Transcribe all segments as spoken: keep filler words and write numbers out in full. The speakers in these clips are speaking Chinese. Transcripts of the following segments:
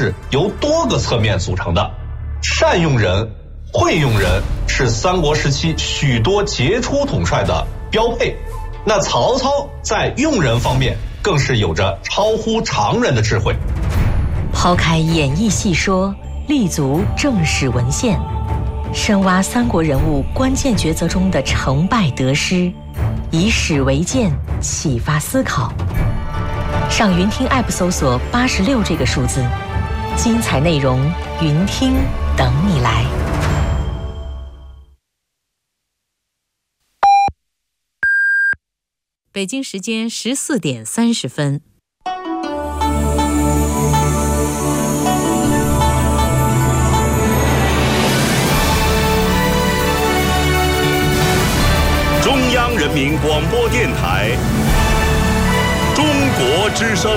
是由多个侧面组成的。善用人、会用人是三国时期许多杰出统帅的标配。那曹操在用人方面更是有着超乎常人的智慧。 抛开演绎细说，立足正史文献，深挖三国人物关键抉择中的成败得失，以史为鉴，启发思考。上云听 App 搜索八十六这个数字，精彩内容云听等你来。 北京时间十四点三十分。 中央人民广播电台中国之声。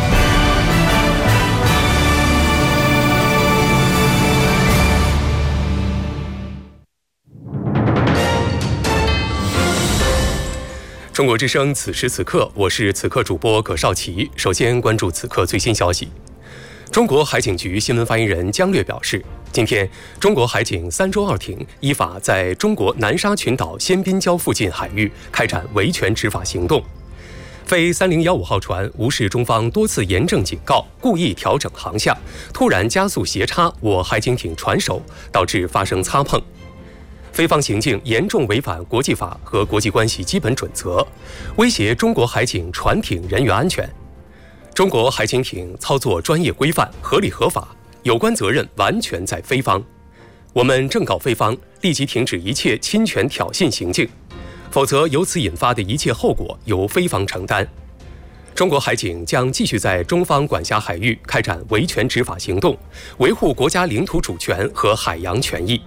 中国之声，此时此刻，我是此刻主播葛少奇。首先关注此刻最新消息。中国海警局新闻发言人姜略表示，今天中国海警三舟二艇依法在中国南沙群岛仙滨礁附近海域开展维权执法行动。非三零一五号船无视中方多次严正警告，故意调整航向，突然加速斜插我海警艇船首，导致发生擦碰。菲方行径严重违反国际法和国际关系基本准则，威胁中国海警船艇人员安全。中国海警艇操作专业规范、合理合法，有关责任完全在菲方。我们正告菲方立即停止一切侵权挑衅行径，否则由此引发的一切后果由菲方承担。中国海警将继续在中方管辖海域开展维权执法行动，维护国家领土主权和海洋权益。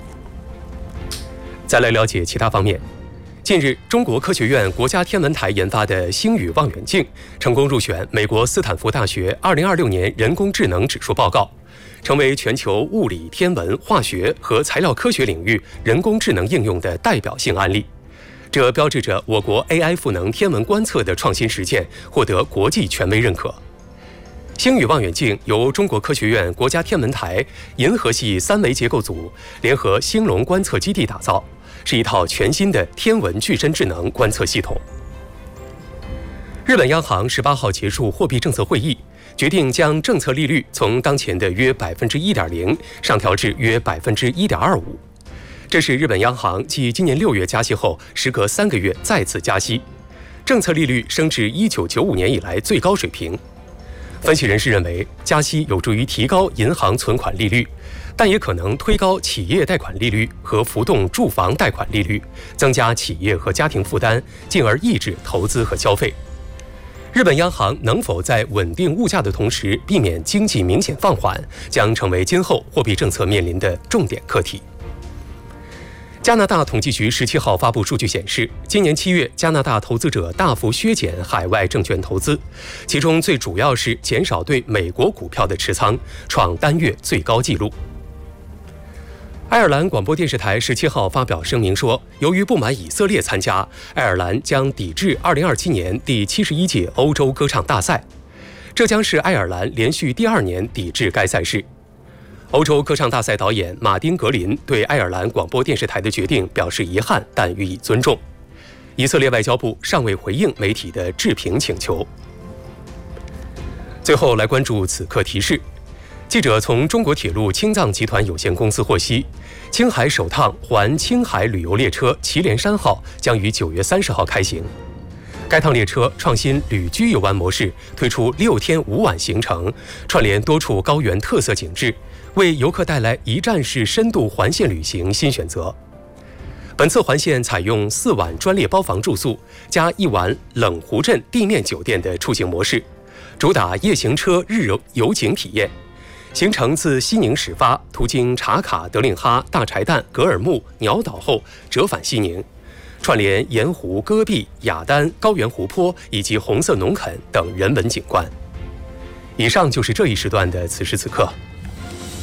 再来了解其他方面。近日，中国科学院国家天文台研发的星宇望远镜成功入选美国斯坦福大学二零二六年人工智能指数报告，成为全球物理、天文、化学和材料科学领域人工智能应用的代表性案例。这标志着我国 A I 赋能天文观测的创新实践获得国际权威认可。星宇望远镜由中国科学院国家天文台银河系三维结构组联合兴隆观测基地打造，是一套全新的天文具身智能观测系统。日本央行十八号结束货币政策会议，决定将政策利率从当前的约百分之一点零上调至约百分之一点二五。这是日本央行继今年六月加息后，时隔三个月再次加息，政策利率升至一九九五年以来最高水平。分析人士认为，加息有助于提高银行存款利率，但也可能推高企业贷款利率和浮动住房贷款利率，增加企业和家庭负担，进而抑制投资和消费。日本央行能否在稳定物价的同时避免经济明显放缓，将成为今后货币政策面临的重点课题。加拿大统计局十七号发布数据显示，今年七月，加拿大投资者大幅削减海外证券投资，其中最主要是减少对美国股票的持仓，创单月最高纪录。爱尔兰广播电视台十七号发表声明说，由于不满以色列参加，爱尔兰将抵制二零二七年第七十一届欧洲歌唱大赛，这将是爱尔兰连续第二年抵制该赛事。欧洲歌唱大赛导演马丁·格林对爱尔兰广播电视台的决定表示遗憾，但予以尊重。以色列外交部尚未回应媒体的置评请求。最后来关注此刻提示。记者从中国铁路青藏集团有限公司获悉，青海首趟环青海旅游列车祁连山号将于九月三十号开行。该趟列车创新旅居游玩模式，推出六天五晚行程，串联多处高原特色景致，为游客带来一站式深度环线旅行新选择。本次环线采用四晚专列包房住宿加一晚冷湖镇地面酒店的出行模式，主打夜行车日游游景体验。行程自西宁始发，途经茶卡、德令哈、大柴旦、格尔木、鸟岛后折返西宁，串联盐湖、戈壁、雅丹、高原湖泊以及红色农垦等人文景观。以上就是这一时段的此时此刻。